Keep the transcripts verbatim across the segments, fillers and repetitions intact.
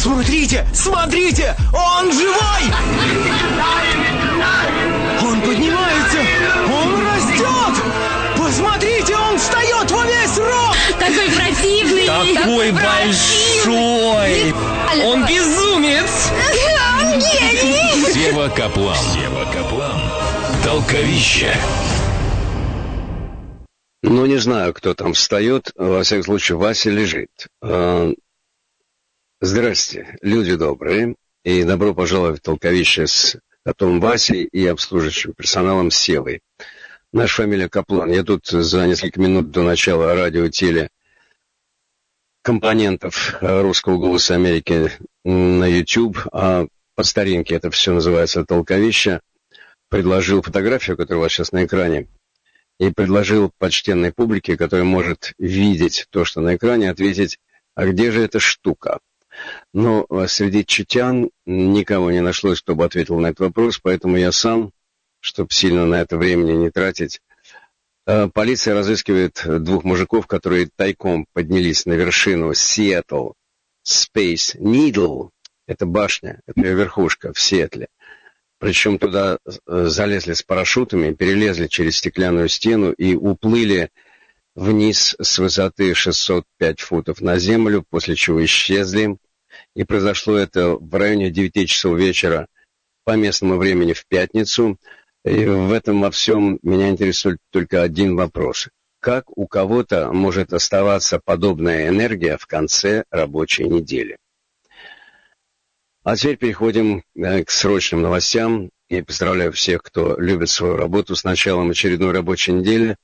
Смотрите, смотрите, он живой! Он поднимается, он растет! Посмотрите, он встает во весь рост! Такой противный! Такой большой! Он безумец! Он гений! Сева Каплан. Сева Каплан. Толковище. Ну, не знаю, кто там встает. Во всяком случае, Вася лежит. Здрасте, люди добрые. И добро пожаловать в Толковище с котом Васей и обслуживающим персоналом Севой. Наша фамилия Каплан. Я тут за несколько минут до начала радио-теле компонентов русского голоса Америки на YouTube, а по старинке это все называется Толковище, предложил фотографию, которая у вас сейчас на экране, и предложил почтенной публике, которая может видеть то, что на экране, ответить, а где же эта штука? Но среди читян никого не нашлось, кто бы ответил на этот вопрос, поэтому я сам, чтобы сильно на это времени не тратить. Полиция разыскивает двух мужиков, которые тайком поднялись на вершину Seattle Space Needle. Это башня, это верхушка в Сиэтле. Причем туда залезли с парашютами, перелезли через стеклянную стену и уплыли вниз с высоты шестьсот пять футов на землю, после чего исчезли. И произошло это в районе девяти часов вечера по местному времени в пятницу. И в этом во всем меня интересует только один вопрос. Как у кого-то может оставаться подобная энергия в конце рабочей недели? А теперь переходим к срочным новостям. И поздравляю всех, кто любит свою работу с началом очередной рабочей недели.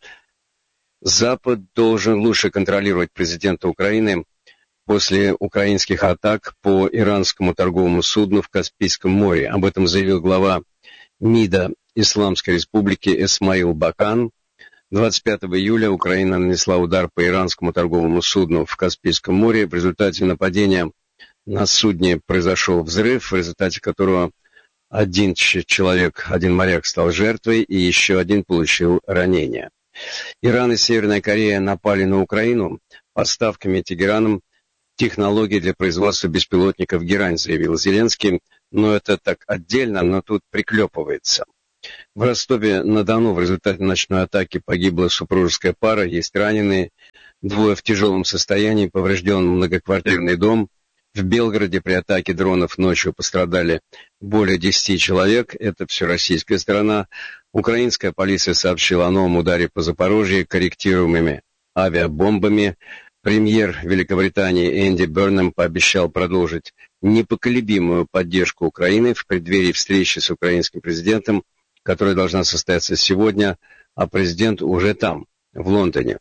Запад должен лучше контролировать президента Украины после украинских атак по иранскому торговому судну в Каспийском море. Об этом заявил глава МИДа Исламской Республики Эсмаил Бакан. двадцать пятого июля Украина нанесла удар по иранскому торговому судну в Каспийском море. В результате нападения на судне произошел взрыв, в результате которого один человек, один моряк стал жертвой и еще один получил ранение. Иран и Северная Корея напали на Украину поставками Тегераном технологий для производства беспилотников «Герань», заявил Зеленский. Но это так отдельно, но тут приклепывается. В Ростове-на-Дону в результате ночной атаки погибла супружеская пара, есть раненые, двое в тяжелом состоянии, поврежден многоквартирный дом. В Белгороде при атаке дронов ночью пострадали более десяти человек, это все российская сторона. Украинская полиция сообщила о новом ударе по Запорожью корректируемыми авиабомбами. Премьер Великобритании Энди Бернем пообещал продолжить непоколебимую поддержку Украины в преддверии встречи с украинским президентом, которая должна состояться сегодня, а президент уже там, в Лондоне.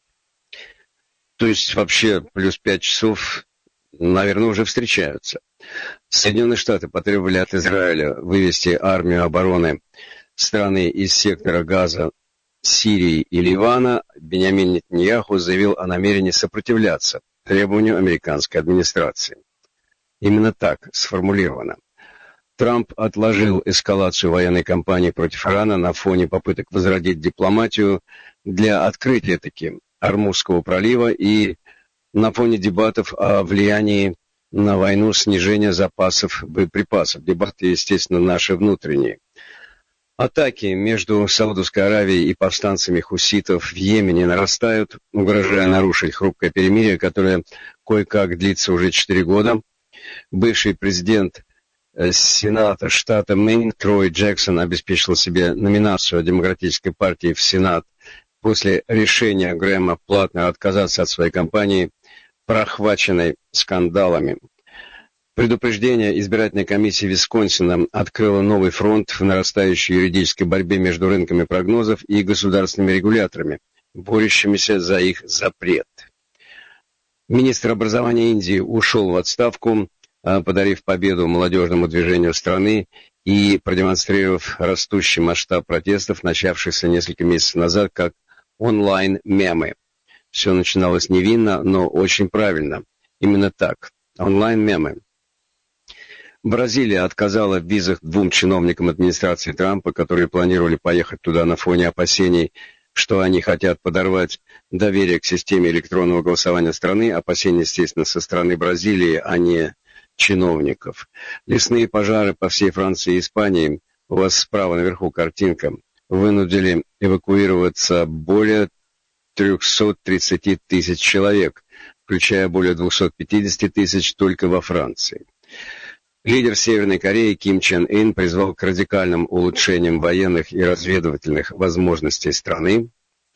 То есть вообще плюс пять часов, наверное, уже встречаются. Соединенные Штаты потребовали от Израиля вывести армию обороны страны из сектора Газа, Сирии и Ливана. Биньямин Нетаньяху заявил о намерении сопротивляться требованию американской администрации. Именно так сформулировано. Трамп отложил эскалацию военной кампании против Ирана на фоне попыток возродить дипломатию для открытия таки Ормузского пролива и на фоне дебатов о влиянии на войну снижения запасов боеприпасов. Дебаты, естественно, наши внутренние. Атаки между Саудовской Аравией и повстанцами хуситов в Йемене нарастают, угрожая нарушить хрупкое перемирие, которое кое-как длится уже четыре года. Бывший президент Сената штата Мэйн Трой Джексон обеспечил себе номинацию от Демократической партии в Сенат после решения Грэма Платнера отказаться от своей кампании, прохваченной скандалами. Предупреждение избирательной комиссии Висконсина открыло новый фронт в нарастающей юридической борьбе между рынками прогнозов и государственными регуляторами, борющимися за их запрет. Министр образования Индии ушел в отставку, подарив победу молодежному движению страны и продемонстрировав растущий масштаб протестов, начавшихся несколько месяцев назад, как онлайн-мемы. Все начиналось невинно, но очень правильно. Именно так. Онлайн-мемы. Бразилия отказала в визах двум чиновникам администрации Трампа, которые планировали поехать туда на фоне опасений, что они хотят подорвать доверие к системе электронного голосования страны. Опасения, естественно, со стороны Бразилии, а не чиновников. Лесные пожары по всей Франции и Испании, у вас справа наверху картинка, вынудили эвакуироваться более триста тридцать тысяч человек, включая более двести пятьдесят тысяч только во Франции. Лидер Северной Кореи Ким Чен Ын призвал к радикальным улучшениям военных и разведывательных возможностей страны.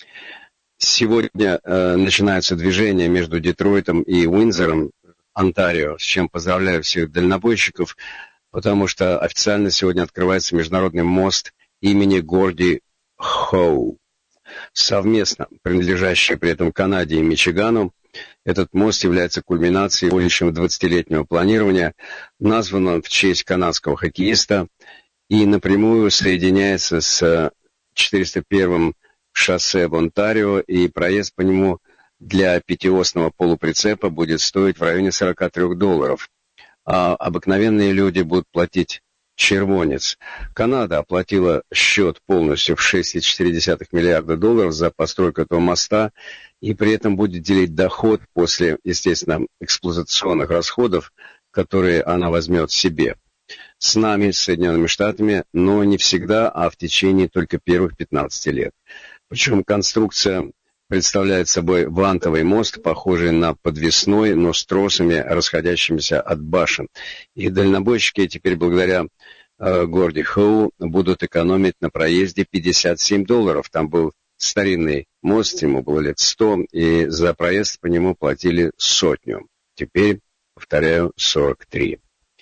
Сегодня э, начинаются движения между Детройтом и Уиндзором, Онтарио, с чем поздравляю всех дальнобойщиков, потому что официально сегодня открывается международный мост имени Горди Хоу, совместно принадлежащий при этом Канаде и Мичигану. Этот мост является кульминацией более чем двадцатилетнего планирования, назван он в честь канадского хоккеиста и напрямую соединяется с четыреста первым шоссе в Онтарио, и проезд по нему для пятиосного полуприцепа будет стоить в районе сорок три долларов, а обыкновенные люди будут платить червонец. Канада оплатила счет полностью в шесть целых четыре десятых миллиарда долларов за постройку этого моста, и при этом будет делить доход после, естественно, эксплуатационных расходов, которые она возьмет себе. С нами, с Соединенными Штатами, но не всегда, а в течение только первых пятнадцати лет. Причем конструкция представляет собой вантовый мост, похожий на подвесной, но с тросами, расходящимися от башен. И дальнобойщики теперь, благодаря э, Горди Хоу, будут экономить на проезде пятьдесят семь долларов. Там был старинный мост, ему было лет сто, и за проезд по нему платили сотню. Теперь, повторяю, сорок три.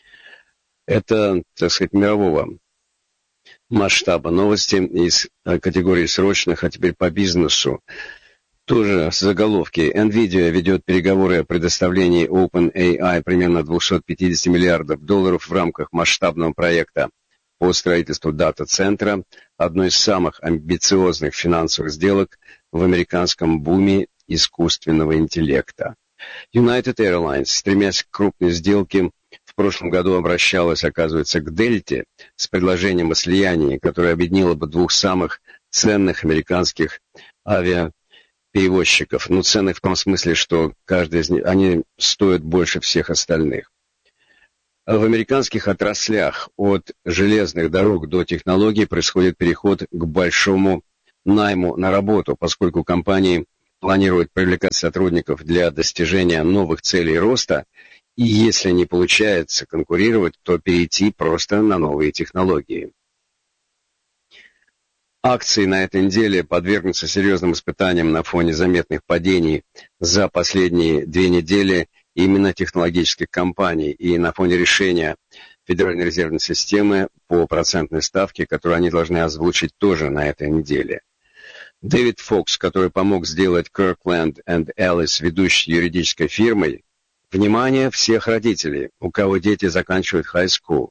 Это, так сказать, мирового масштаба новости из категории срочных, а теперь по бизнесу. Тоже заголовки. NVIDIA ведет переговоры о предоставлении OpenAI примерно двести пятьдесят миллиардов долларов в рамках масштабного проекта по строительству дата-центра, одной из самых амбициозных финансовых сделок в американском буме искусственного интеллекта. United Airlines, стремясь к крупной сделке, в прошлом году обращалась, оказывается, к Дельте с предложением о слиянии, которое объединило бы двух самых ценных американских авиаперевозчиков. Ну, ценных в том смысле, что каждый из них, они стоят больше всех остальных. В американских отраслях от железных дорог до технологий происходит переход к большому найму на работу, поскольку компании планируют привлекать сотрудников для достижения новых целей роста, и если не получается конкурировать, то перейти просто на новые технологии. Акции на этой неделе подвергнутся серьезным испытаниям на фоне заметных падений за последние две недели именно технологических компаний и на фоне решения Федеральной резервной системы по процентной ставке, которую они должны озвучить тоже на этой неделе. Дэвид Фокс, который помог сделать Kirkland энд Ellis ведущей юридической фирмой, внимание всех родителей, у кого дети заканчивают high school.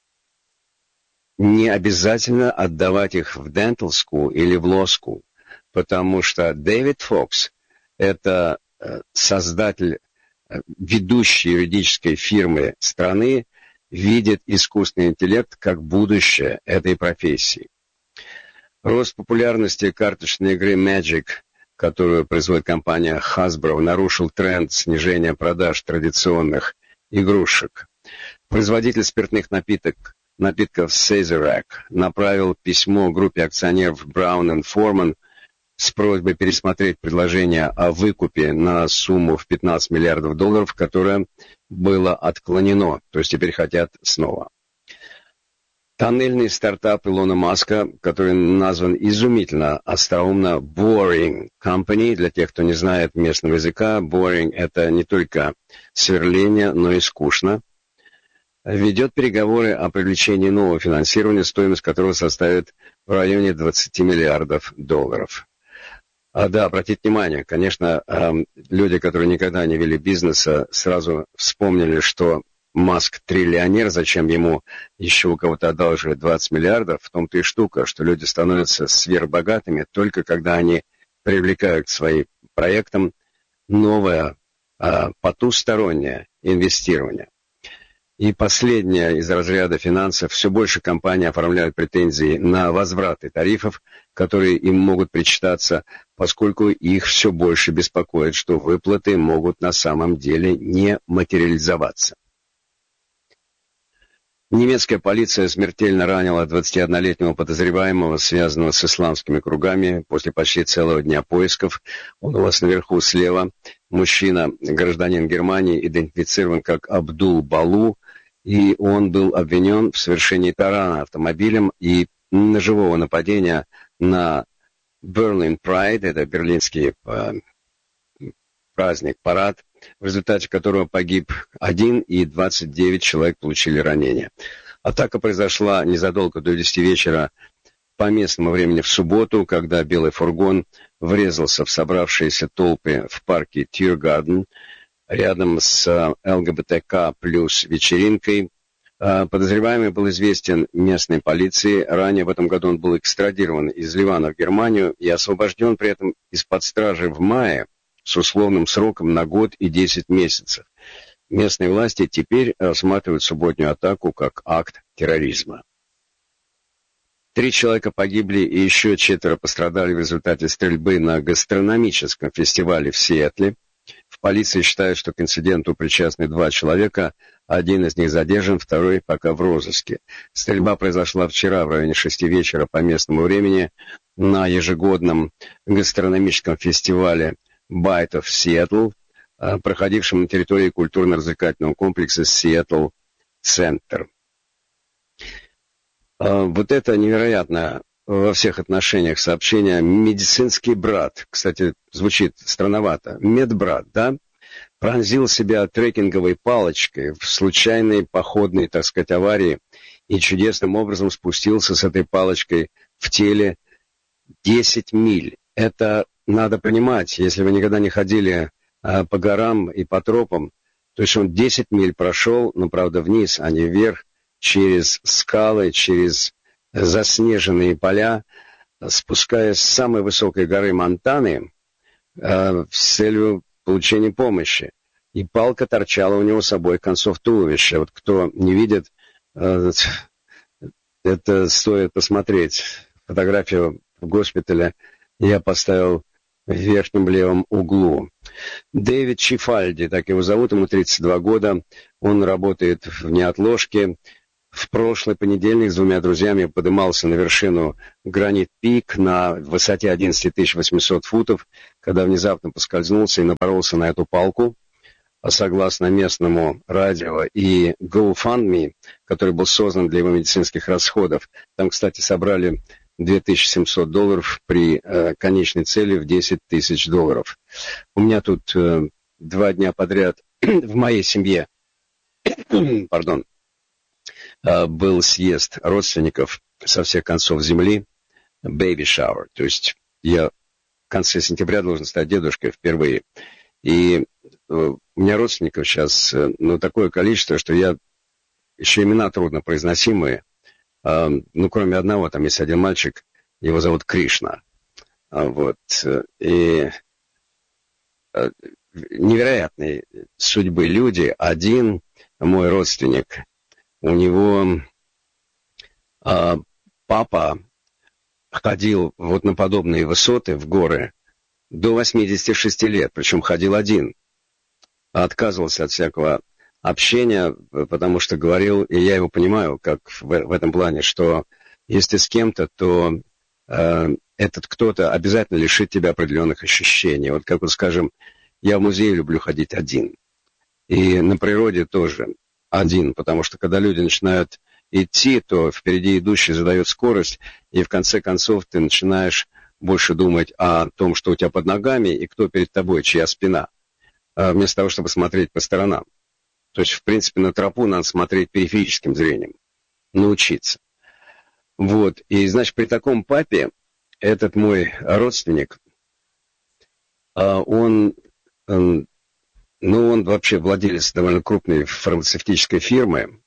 Не обязательно отдавать их в dental school или в law school, потому что Дэвид Фокс – это создатель ведущей юридической фирмы страны, видит искусственный интеллект как будущее этой профессии. Рост популярности карточной игры Magic, которую производит компания Hasbro, нарушил тренд снижения продаж традиционных игрушек. Производитель спиртных напиток, напитков Sazerac направил письмо группе акционеров Brown энд Forman с просьбой пересмотреть предложение о выкупе на сумму в пятнадцать миллиардов долларов, которое было отклонено, то есть теперь хотят снова. Тоннельный стартап Илона Маска, который назван изумительно остроумно Boring Company, для тех, кто не знает местного языка, Boring — это не только сверление, но и скучно, ведет переговоры о привлечении нового финансирования, стоимость которого составит в районе двадцать миллиардов долларов. А, да, обратите внимание, конечно, э, люди, которые никогда не вели бизнеса, сразу вспомнили, что Маск триллионер, зачем ему еще у кого-то одалживать двадцать миллиардов, в том-то и штука, что люди становятся сверхбогатыми только когда они привлекают к своим проектам новое э, потустороннее инвестирование. И последнее из разряда финансов. Все больше компаний оформляют претензии на возвраты тарифов, которые им могут причитаться, поскольку их все больше беспокоит, что выплаты могут на самом деле не материализоваться. Немецкая полиция смертельно ранила двадцатиоднолетнего подозреваемого, связанного с исламскими кругами, после почти целого дня поисков. Он у вас наверху слева. Мужчина, гражданин Германии, идентифицирован как Абдул Балу, и он был обвинен в совершении тарана автомобилем и ножевого нападения на Berlin Pride, это берлинский э, праздник, парад, в результате которого погиб один и двадцать девять человек получили ранения. Атака произошла незадолго до десяти вечера по местному времени в субботу, когда белый фургон врезался в собравшиеся толпы в парке Тиргарден рядом с ЛГБТК плюс вечеринкой. Подозреваемый был известен местной полиции. Ранее в этом году он был экстрадирован из Ливана в Германию и освобожден при этом из-под стражи в мае с условным сроком на год и десять месяцев. Местные власти теперь рассматривают субботнюю атаку как акт терроризма. Три человека погибли и еще четверо пострадали в результате стрельбы на гастрономическом фестивале в Сиэтле. В полиции считают, что к инциденту причастны два человека. Один из них задержан, второй пока в розыске. Стрельба произошла вчера в районе шести вечера по местному времени на ежегодном гастрономическом фестивале Bite of Seattle, проходившем на территории культурно-развлекательного комплекса Seattle Center. Вот это невероятно во всех отношениях сообщение. Медицинский брат, кстати, звучит странновато, медбрат, да, пронзил себя трекинговой палочкой в случайной походной, так сказать, аварии и чудесным образом спустился с этой палочкой в теле десять миль. Это надо понимать, если вы никогда не ходили а, по горам и по тропам, то есть он десять миль прошел, но, правда, вниз, а не вверх, через скалы, через заснеженные поля, спускаясь с самой высокой горы Монтаны э, с целью получения помощи. И палка торчала у него с обоих концов туловища. Вот кто не видит, э, это стоит посмотреть. Фотографию в госпитале я поставил в верхнем левом углу. Дэвид Чифальди, так его зовут, ему тридцать два года. Он работает в неотложке. В прошлый понедельник с двумя друзьями поднимался на вершину Гранит Пик на высоте одиннадцать тысяч восемьсот футов, когда внезапно поскользнулся и напоролся на эту палку. А согласно местному радио и GoFundMe, который был создан для его медицинских расходов, там, кстати, собрали две тысячи семьсот долларов при э, конечной цели в десять тысяч долларов. У меня тут э, два дня подряд в моей семье, пардон, был съезд родственников со всех концов земли, baby shower, то есть я в конце сентября должен стать дедушкой впервые. И у меня родственников сейчас, ну, такое количество, что я, еще имена труднопроизносимые, ну, кроме одного, там есть один мальчик, его зовут Кришна, вот, и невероятные судьбы люди. Один мой родственник, у него а, папа ходил вот на подобные высоты в горы до восьмидесяти шести лет, причем ходил один. Отказывался от всякого общения, потому что говорил, и я его понимаю, как в, в этом плане, что если с кем-то, то э, этот кто-то обязательно лишит тебя определенных ощущений. Вот как вот, скажем, я в музей люблю ходить один. И на природе тоже один, потому что когда люди начинают идти, то впереди идущий задает скорость, и в конце концов ты начинаешь больше думать о том, что у тебя под ногами, и кто перед тобой, чья спина, вместо того, чтобы смотреть по сторонам. То есть, в принципе, на тропу надо смотреть периферическим зрением, научиться. Вот, и, значит, при таком папе этот мой родственник, он... Ну, он вообще владелец довольно крупной фармацевтической фирмы.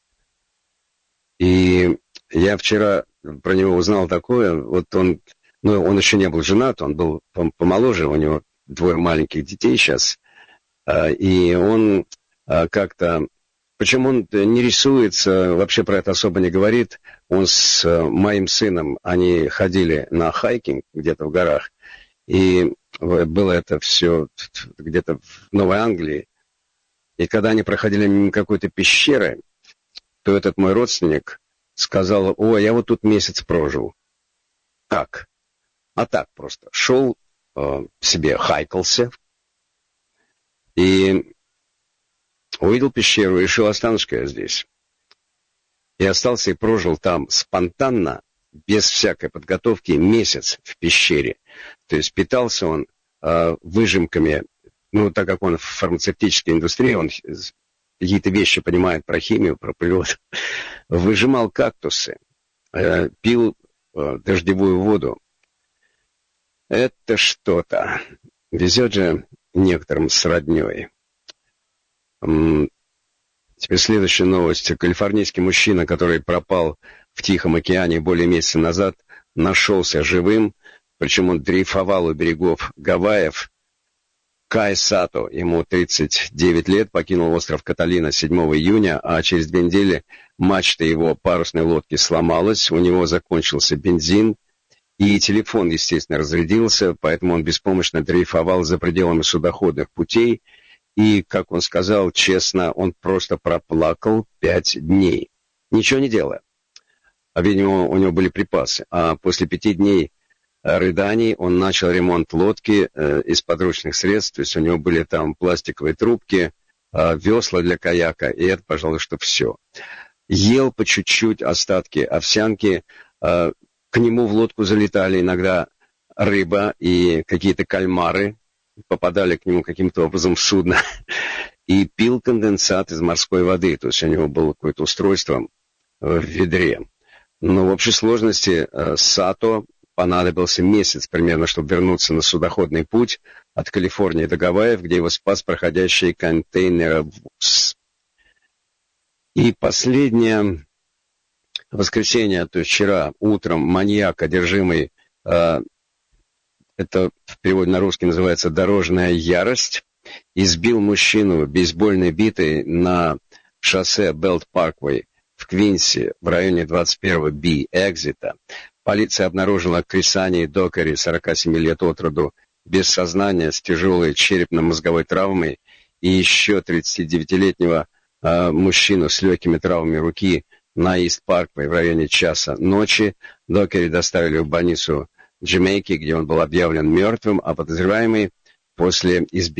И я вчера про него узнал такое. Вот он, ну, он еще не был женат, он был помоложе, у него двое маленьких детей сейчас. И он как-то... Причем он не рисуется, вообще про это особо не говорит. Он с моим сыном, они ходили на хайкинг где-то в горах. И было это все где-то в Новой Англии. И когда они проходили мимо какой-то пещеры, то этот мой родственник сказал: о, я вот тут месяц прожил. Как? А так просто. Шел э, себе, хайкался, и увидел пещеру, решил, останусь-ка я здесь. И остался и прожил там спонтанно, без всякой подготовки, месяц в пещере. То есть питался он э, выжимками, ну, так как он в фармацевтической индустрии, он какие-то вещи понимает про химию, про природу, выжимал кактусы, э, пил э, дождевую воду. Это что-то. Везет же некоторым с роднёй. Теперь следующая новость. Калифорнийский мужчина, который пропал в Тихом океане более месяца назад, нашелся живым, причем он дрейфовал у берегов Гавайев. Кай Сато, ему тридцать девять лет, покинул остров Каталина седьмого июня, а через две недели мачта его парусной лодки сломалась, у него закончился бензин, и телефон, естественно, разрядился, поэтому он беспомощно дрейфовал за пределами судоходных путей, и, как он сказал честно, он просто проплакал пять дней, ничего не делая. А, видимо, у него были припасы. А после пяти дней рыданий он начал ремонт лодки э, из подручных средств, то есть у него были там пластиковые трубки, э, весла для каяка, и это, пожалуй, что все. Ел по чуть-чуть остатки овсянки, э, к нему в лодку залетали иногда рыба и какие-то кальмары, попадали к нему каким-то образом в судно, и пил конденсат из морской воды, то есть у него было какое-то устройство в ведре. Но в общей сложности э, Сато понадобился месяц примерно, чтобы вернуться на судоходный путь от Калифорнии до Гавайев, где его спас проходящий контейнеровоз. И последнее воскресенье, то есть вчера утром, маньяк, одержимый, э, это в переводе на русский называется «дорожная ярость», избил мужчину бейсбольной битой на шоссе Белт Парквей в Квинси в районе двадцать первого Би экзита. Полиция обнаружила Крисани Докари, сорок семь лет от роду, без сознания, с тяжелой черепно-мозговой травмой, и еще тридцатидевятилетнего э, мужчину с легкими травмами руки на Ист-Парквей в районе часа ночи. Докари доставили в больницу Джамейки, где он был объявлен мертвым, а подозреваемый после избиения